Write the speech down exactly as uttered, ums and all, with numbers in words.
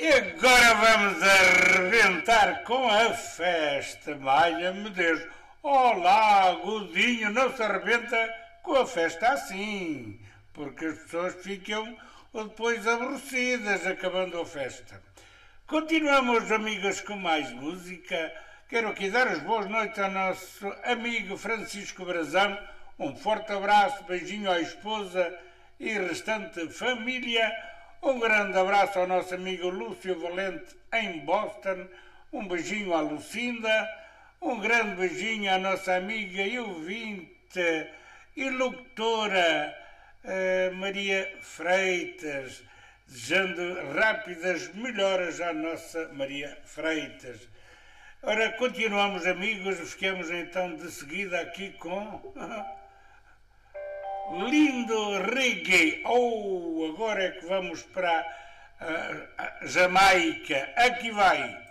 E agora vamos arrebentar com a festa, valha-me Deus. Olá, Godinho, não se arrebenta com a festa assim, porque as pessoas ficam depois aborrecidas acabando a festa. Continuamos, amigos, com mais música. Quero aqui dar as boas noites ao nosso amigo Francisco Brazão. Um forte abraço, beijinho à esposa e restante família. Um grande abraço ao nosso amigo Lúcio Valente em Boston. Um beijinho à Lucinda. Um grande beijinho à nossa amiga e ouvinte e locutora uh, Maria Freitas. Desejando rápidas melhoras à nossa Maria Freitas. Ora, continuamos, amigos. Ficamos então de seguida aqui com... lindo reggae. Oh, agora é que vamos para a, a Jamaica. Aqui vai.